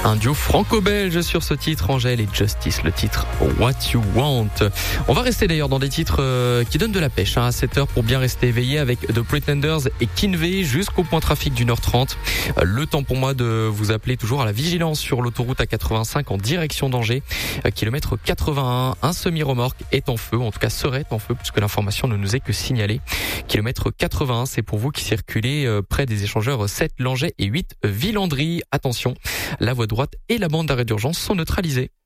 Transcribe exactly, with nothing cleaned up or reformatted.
Un duo franco-belge sur ce titre, Angèle et Justice, le titre What You Want. On va rester d'ailleurs dans des titres euh, qui donnent de la pêche hein, à sept heures pour bien rester éveillé avec The Pretenders et Kinvey jusqu'au point trafic d'une heure trente. Euh, le temps pour moi de vous appeler toujours à la vigilance sur l'autoroute A quatre-vingt-cinq en direction d'Angers. Euh, kilomètre quatre-vingt-un, un semi-remorque est en feu, en tout cas serait en feu puisque l'information ne nous est que signalée. Kilomètre quatre-vingt-un, c'est pour vous qui circulez euh, près des échangeurs sept Langeais et huit Villandry. Attention, la voie droite et la bande d'arrêt d'urgence sont neutralisées.